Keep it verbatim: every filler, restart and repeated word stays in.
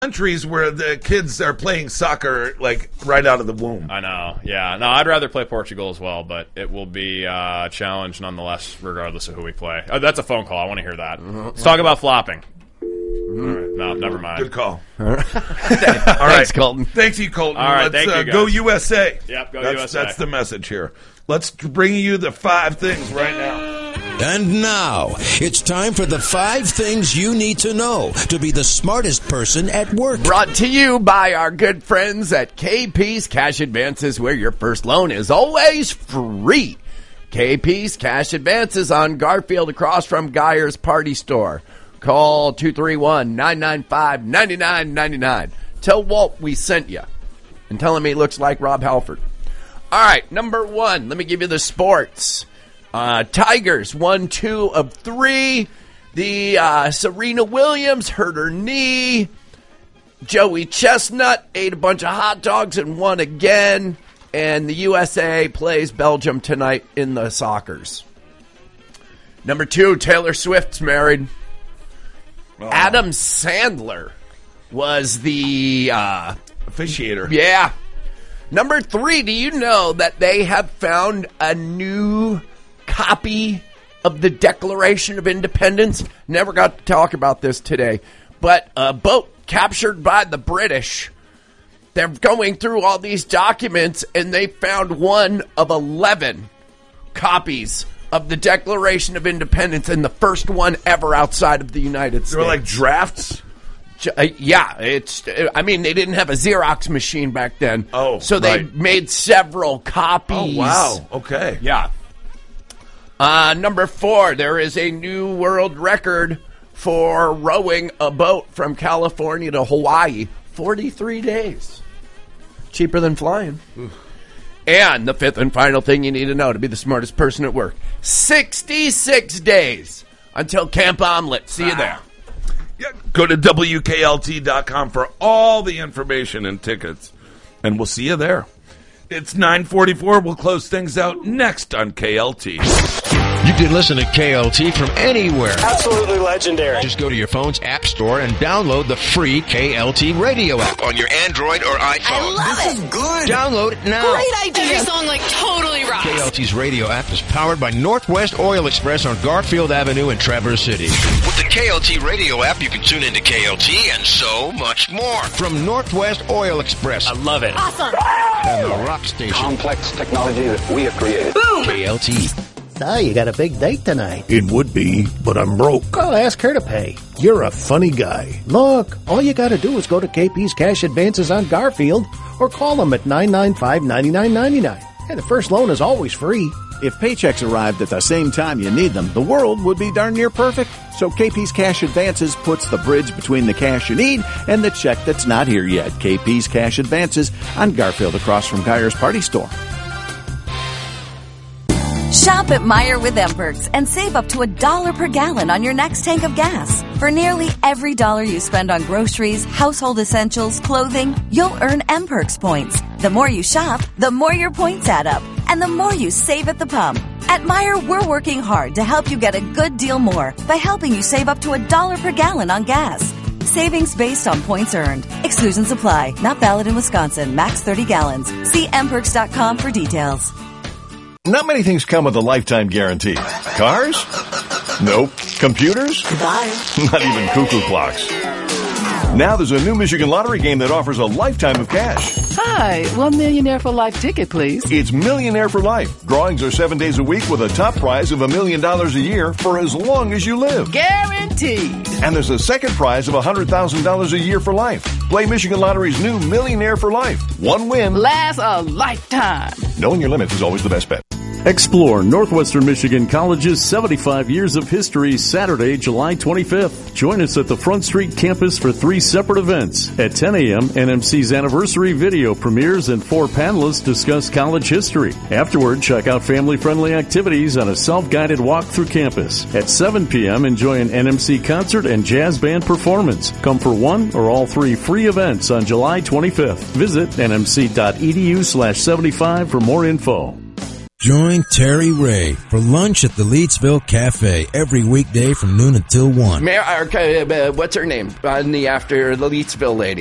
countries where the kids are playing soccer like right out of the womb. I know, yeah. No, I'd rather play Portugal as well, but it will be a challenge nonetheless, regardless of who we play. Oh, that's a phone call. I want to hear that. Mm-hmm. Let's talk about flopping. Mm-hmm. All right. No, never mind. Good call. All right. All right. Thanks, Colton. Thank you, Colton. All right, Let's thank you, uh, guys. go U S A. Yep, go that's, U S A. That's the message here. Let's bring you the five things right now. And now, it's time for the five things you need to know to be the smartest person at work. Brought to you by our good friends at K P's Cash Advances, where your first loan is always free. K P's Cash Advances on Garfield across from Geyer's Party Store. Call two three one, nine nine five, nine nine nine nine. Tell Walt we sent you and tell him he looks like Rob Halford. All right, number one, let me give you the sports. Uh, Tigers won two of three. The uh, Serena Williams hurt her knee. Joey Chestnut ate a bunch of hot dogs and won again. And the U S A plays Belgium tonight in the soccers. Number two, Taylor Swift's married. Oh. Adam Sandler was the uh, officiator. Yeah. Number three, do you know that they have found a new copy of the Declaration of Independence? Never got to talk about this today, but a boat captured by the British. They're going through all these documents, and they found one of eleven copies of the Declaration of Independence, and the first one ever outside of the United States. They were like drafts? Uh, yeah, it's. I mean, they didn't have a Xerox machine back then. Oh, so they right. made several copies. Oh, wow. Okay. Yeah. Uh, number four, there is a new world record for rowing a boat from California to Hawaii. forty-three days. Cheaper than flying. Oof. And the fifth and final thing you need to know to be the smartest person at work. sixty-six days until Camp Omelet. See you there. Yeah, go to W K L T dot com for all the information and tickets, and we'll see you there. It's nine forty-four. We'll close things out next on K L T. You can listen to K L T from anywhere. Absolutely legendary. Just go to your phone's app store and download the free K L T radio app on your Android or iPhone. I love this it. is good. Download it now. Great idea. Every song like totally rocks. K L T's radio app is powered by Northwest Oil Express on Garfield Avenue in Traverse City. With the K L T radio app, you can tune into K L T and so much more. From Northwest Oil Express. I love it. Awesome. And the rock station. Complex technology that we have created. Boom. K L T. So, you got a big date tonight. It would be, but I'm broke. Oh, ask her to pay. You're a funny guy. Look, all you got to do is go to K P's Cash Advances on Garfield or call them at nine nine five, nine nine nine nine. And the first loan is always free. If paychecks arrived at the same time you need them, the world would be darn near perfect. So K P's Cash Advances puts the bridge between the cash you need and the check that's not here yet. K P's Cash Advances on Garfield across from Geyer's Party Store. Shop at Meijer with M-Perks and save up to a dollar per gallon on your next tank of gas. For nearly every dollar you spend on groceries, household essentials, clothing, you'll earn M-Perks points. The more you shop, the more your points add up, and the more you save at the pump. At Meijer, we're working hard to help you get a good deal more by helping you save up to a dollar per gallon on gas. Savings based on points earned. Exclusions apply. Not valid in Wisconsin. Max thirty gallons. See m perks dot com for details. Not many things come with a lifetime guarantee. Cars? Nope. Computers? Goodbye. Not even cuckoo clocks. Now there's a new Michigan Lottery game that offers a lifetime of cash. Hi, one Millionaire for Life ticket, please. It's Millionaire for Life. Drawings are seven days a week with a top prize of a million dollars a year for as long as you live. Guaranteed. And there's a second prize of one hundred thousand dollars a year for life. Play Michigan Lottery's new Millionaire for Life. One win lasts a lifetime. Knowing your limits is always the best bet. Explore Northwestern Michigan College's seventy-five years of history Saturday, July twenty-fifth. Join us at the Front Street campus for three separate events. At ten a.m., N M C's anniversary video premieres and four panelists discuss college history. Afterward, check out family-friendly activities on a self-guided walk through campus. At seven p.m., enjoy an N M C concert and jazz band performance. Come for one or all three free events on July twenty-fifth. Visit nmc.edu slash 75 for more info. Join Terry Ray for lunch at the Leedsville Cafe every weekday from noon until one. Mayor, uh, what's her name? On the after the Leedsville lady.